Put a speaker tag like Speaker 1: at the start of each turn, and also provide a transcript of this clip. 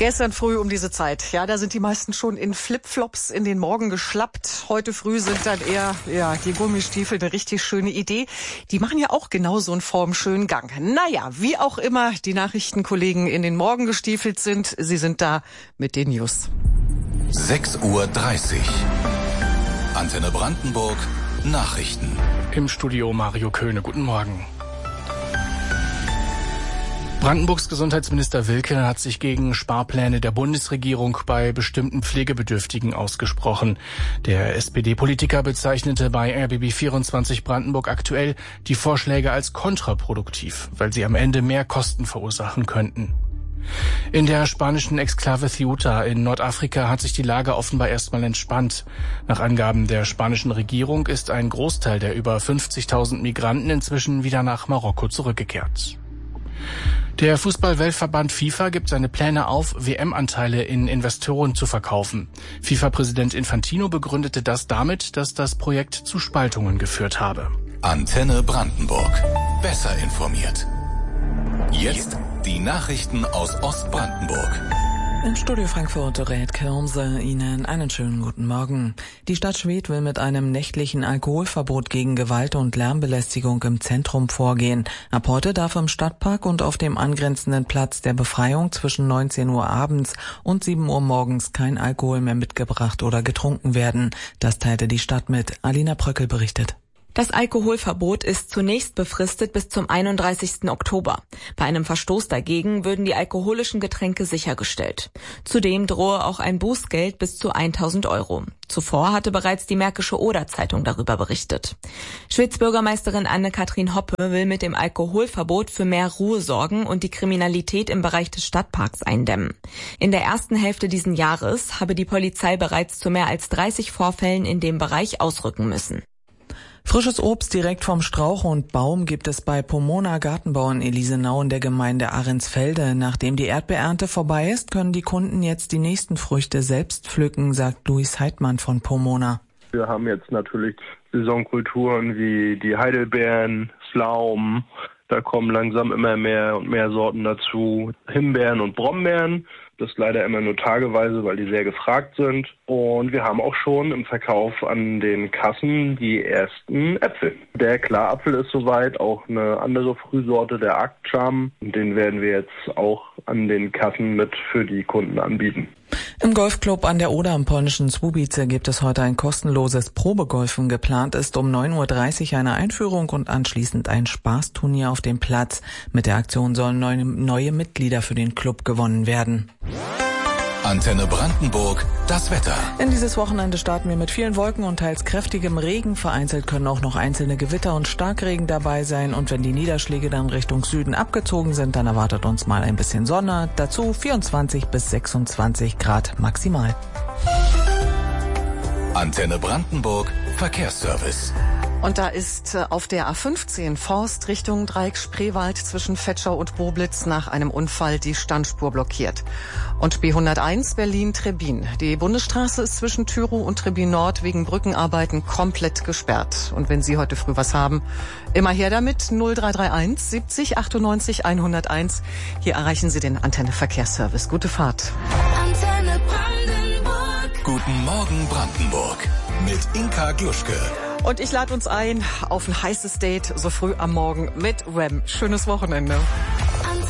Speaker 1: Gestern früh um diese Zeit, ja, da sind die meisten schon in Flipflops in den Morgen geschlappt. Heute früh sind dann eher, die Gummistiefel eine richtig schöne Idee. Die machen ja auch genauso einen formschönen Gang. Naja, wie auch immer die Nachrichtenkollegen in den Morgen gestiefelt sind, sie sind da mit den News.
Speaker 2: 6:30 Uhr. Antenne Brandenburg, Nachrichten.
Speaker 3: Im Studio Mario Köhne, guten Morgen. Brandenburgs Gesundheitsminister Wilke hat sich gegen Sparpläne der Bundesregierung bei bestimmten Pflegebedürftigen ausgesprochen. Der SPD-Politiker bezeichnete bei RBB24 Brandenburg aktuell die Vorschläge als kontraproduktiv, weil sie am Ende mehr Kosten verursachen könnten. In der spanischen Exklave Ceuta in Nordafrika hat sich die Lage offenbar erstmal entspannt. Nach Angaben der spanischen Regierung ist ein Großteil der über 50.000 Migranten inzwischen wieder nach Marokko zurückgekehrt. Der Fußball-Weltverband FIFA gibt seine Pläne auf, WM-Anteile in Investoren zu verkaufen. FIFA-Präsident Infantino begründete das damit, dass das Projekt zu Spaltungen geführt habe.
Speaker 2: Antenne Brandenburg. Besser informiert. Jetzt die Nachrichten aus Ostbrandenburg.
Speaker 4: Im Studio Frankfurt rät Kirmse Ihnen einen schönen guten Morgen. Die Stadt Schwedt will mit einem nächtlichen Alkoholverbot gegen Gewalt und Lärmbelästigung im Zentrum vorgehen. Ab heute darf im Stadtpark und auf dem angrenzenden Platz der Befreiung zwischen 19 Uhr abends und 7 Uhr morgens kein Alkohol mehr mitgebracht oder getrunken werden. Das teilte die Stadt mit. Alina Bröckel berichtet.
Speaker 5: Das Alkoholverbot ist zunächst befristet bis zum 31. Oktober. Bei einem Verstoß dagegen würden die alkoholischen Getränke sichergestellt. Zudem drohe auch ein Bußgeld bis zu 1.000 Euro. Zuvor hatte bereits die Märkische Oder-Zeitung darüber berichtet. Schwedts Bürgermeisterin Anne-Kathrin Hoppe will mit dem Alkoholverbot für mehr Ruhe sorgen und die Kriminalität im Bereich des Stadtparks eindämmen. In der ersten Hälfte diesen Jahres habe die Polizei bereits zu mehr als 30 Vorfällen in dem Bereich ausrücken müssen.
Speaker 4: Frisches Obst direkt vom Strauch und Baum gibt es bei Pomona Gartenbau in Elisenau in der Gemeinde Ahrensfelde. Nachdem die Erdbeerernte vorbei ist, können die Kunden jetzt die nächsten Früchte selbst pflücken, sagt Luis Heidmann von Pomona.
Speaker 6: Wir haben jetzt natürlich Saisonkulturen wie die Heidelbeeren, Pflaumen. Da kommen langsam immer mehr und mehr Sorten dazu. Himbeeren und Brombeeren. Das leider immer nur tageweise, weil die sehr gefragt sind. Und wir haben auch schon im Verkauf an den Kassen die ersten Äpfel. Der Klarapfel ist soweit, auch eine andere Frühsorte, der Aktscham. Den werden wir jetzt auch an den Kassen mit für die Kunden anbieten.
Speaker 4: Im Golfclub an der Oder im polnischen Słubice gibt es heute ein kostenloses Probegolfen. Geplant ist um 9:30 Uhr eine Einführung und anschließend ein Spaßturnier auf dem Platz. Mit der Aktion sollen neue Mitglieder für den Club gewonnen werden.
Speaker 2: Antenne Brandenburg, das Wetter.
Speaker 4: In dieses Wochenende starten wir mit vielen Wolken und teils kräftigem Regen. Vereinzelt können auch noch einzelne Gewitter und Starkregen dabei sein. Und wenn die Niederschläge dann Richtung Süden abgezogen sind, dann erwartet uns mal ein bisschen Sonne. Dazu 24 bis 26 Grad maximal.
Speaker 2: Antenne Brandenburg, Verkehrsservice.
Speaker 1: Und da ist auf der A15 Forst Richtung Dreieck Spreewald zwischen Vetschau und Boblitz nach einem Unfall die Standspur blockiert. Und B101 Berlin-Trebbin. Die Bundesstraße ist zwischen Tyrow und Trebbin Nord wegen Brückenarbeiten komplett gesperrt. Und wenn Sie heute früh was haben, immer her damit 0331 70 98 101. Hier erreichen Sie den Antenne Verkehrsservice. Gute Fahrt.
Speaker 2: Antenne Brandenburg. Guten Morgen Brandenburg mit Inka Gluschke.
Speaker 1: Und ich lade uns ein auf ein heißes Date so früh am Morgen mit Wham. Schönes Wochenende.